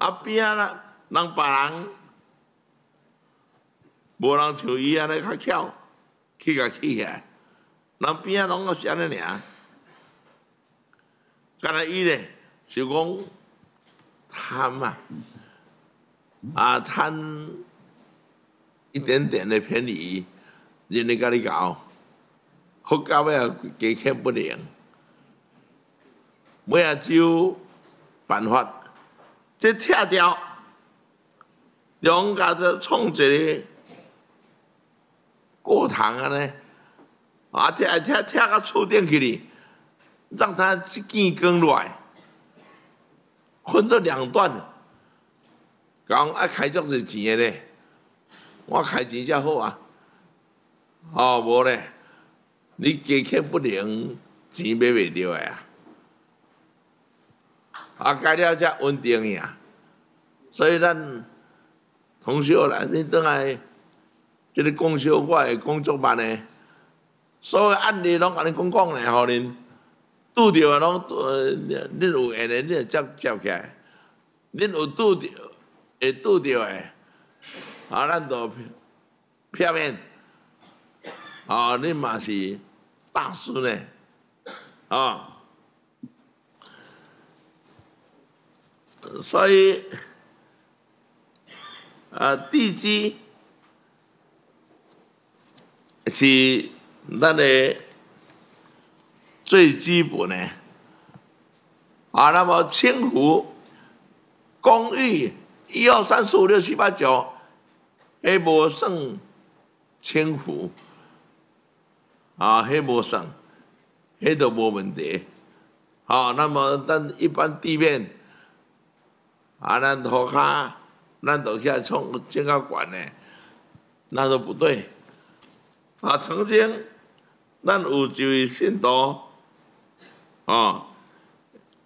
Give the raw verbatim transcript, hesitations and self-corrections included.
啊边啊啦，人别人无人像伊安尼较巧，去甲起起来，人边啊拢个是安尼尔。干那伊咧是讲贪嘛，啊贪一点点的便宜，人家甲你搞，好到尾啊家欠不灵，尾啊只有办法，这拆掉，用家就创一个过堂安尼，啊拆拆拆到厝顶去哩。让它去见光落来，分作两段。讲爱开足是钱的咧，我开钱才好啊。哦，无咧，你家欠不灵，钱买袂着的啊。啊，改了才稳定呀。所以咱同学啦，你倒来，这个讲小我的工作慢的，所有案例拢甲你讲讲咧，互恁。拄着啊，拢呃，恁有缘的，恁就接接起来；恁有拄着，会拄着的，啊，咱就片面，啊，恁嘛是大师呢，啊，所以啊，地基是咱的。最基本的啊，那么清湖公寓一二三四五六七八九，迄无算清湖啊，迄无算，迄都无问题。好、啊，那么咱一般地面啊，咱涂骹，咱都遐创建较悬的，那都不对啊。曾经咱有一位信徒。哦，